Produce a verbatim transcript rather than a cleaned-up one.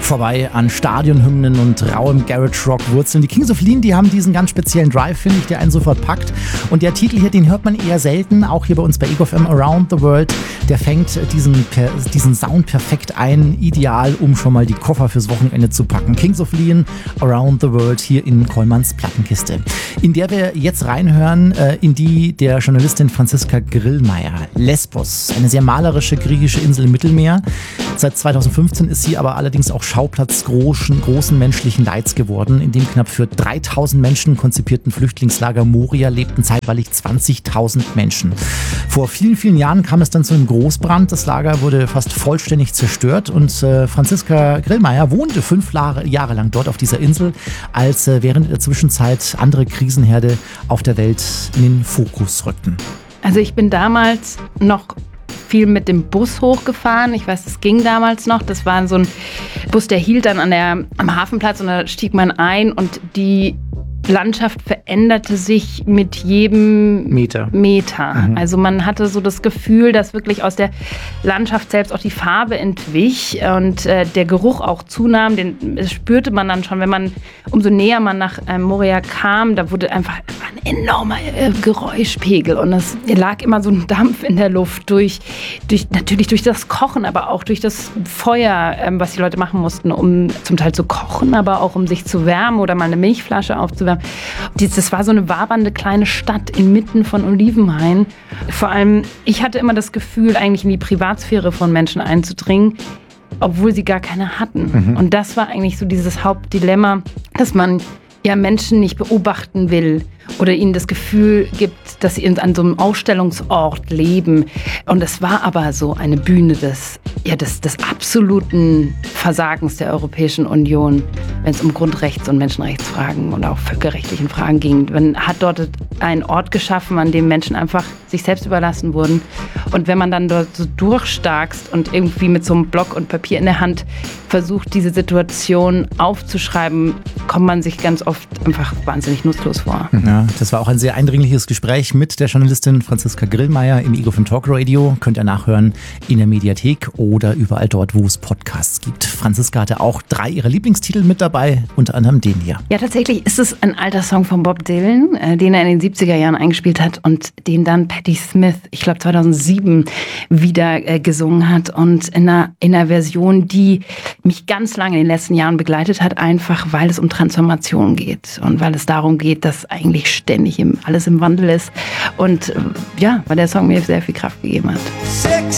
vorbei an Stadionhymnen und rauem Garage-Rock-Wurzeln. Die Kings of Leon, die haben diesen ganz speziellen Drive, finde ich, der einen sofort packt. Und der Titel hier, den hört man eher selten, auch hier bei uns bei Ego F M, Around the World. Der fängt diesen, diesen Sound perfekt ein, ideal, um schon mal die Koffer fürs Wochenende zu packen. Kings of Leon, Around the World, hier in Kollmanns Plattenkiste, in der wir jetzt reinhören, in die der Journalistin Franziska Grillmeier. Lesbos, eine sehr malerische griechische Insel im Mittelmeer. Seit zweitausendfünfzehn ist sie aber allerdings auch Schauplatz großen, großen menschlichen Leids geworden. In dem knapp für dreitausend Menschen konzipierten Flüchtlingslager Moria lebten zeitweilig zwanzigtausend Menschen. Vor vielen, vielen Jahren kam es dann zu einem Großbrand. Das Lager wurde fast vollständig zerstört und äh, Franziska Grillmeier wohnte fünf Jahre lang dort auf dieser Insel, als äh, während der Zwischenzeit andere Krisenherde auf der Welt in den Fokus rückten. Also ich bin damals noch viel mit dem Bus hochgefahren. Ich weiß, das ging damals noch. Das war so ein Bus, der hielt dann an der, am Hafenplatz und da stieg man ein und die Landschaft veränderte sich mit jedem Meter. Meter. Mhm. Also man hatte so das Gefühl, dass wirklich aus der Landschaft selbst auch die Farbe entwich und äh, der Geruch auch zunahm. Den spürte man dann schon, wenn man umso näher man nach äh, Moria kam. Da wurde einfach ein enormer äh, Geräuschpegel und es lag immer so ein Dampf in der Luft durch, durch natürlich durch das Kochen, aber auch durch das Feuer, äh, was die Leute machen mussten, um zum Teil zu kochen, aber auch um sich zu wärmen oder mal eine Milchflasche aufzuwärmen. Das war so eine wabernde kleine Stadt inmitten von Olivenhain. Vor allem, ich hatte immer das Gefühl, eigentlich in die Privatsphäre von Menschen einzudringen, obwohl sie gar keine hatten. Mhm. Und das war eigentlich so dieses Hauptdilemma, dass man ja Menschen nicht beobachten will oder ihnen das Gefühl gibt, dass sie an so einem Ausstellungsort leben. Und es war aber so eine Bühne des, ja, des, des absoluten Versagens der Europäischen Union, wenn es um Grundrechts- und Menschenrechtsfragen und auch völkerrechtlichen Fragen ging. Man hat dort einen Ort geschaffen, an dem Menschen einfach sich selbst überlassen wurden. Und wenn man dann dort so durchstarkst und irgendwie mit so einem Block und Papier in der Hand versucht, diese Situation aufzuschreiben, kommt man sich ganz oft einfach wahnsinnig nutzlos vor. Ja, das war auch ein sehr eindringliches Gespräch mit der Journalistin Franziska Grillmeier im Ego F M Talk Radio. Könnt ihr nachhören in der Mediathek oder überall dort, wo es Podcasts gibt. Franziska hatte auch drei ihrer Lieblingstitel mit dabei, unter anderem den hier. Ja, tatsächlich ist es ein alter Song von Bob Dylan, äh, den er in den siebziger Jahren eingespielt hat und den dann Patti Smith, ich glaube zweitausendsieben, wieder äh, gesungen hat und in einer, in einer Version, die mich ganz lange in den letzten Jahren begleitet hat, einfach weil es um Transformation geht und weil es darum geht, dass eigentlich ständig im, alles im Wandel ist und äh, ja, weil der Song mir sehr viel Kraft gegeben hat. Sex